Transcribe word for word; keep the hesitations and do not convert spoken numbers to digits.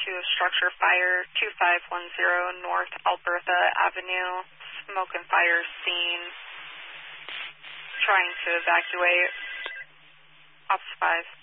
to a structure fire, two five one zero North Alberta Avenue, smoke and fire scene, trying to evacuate. Ops five.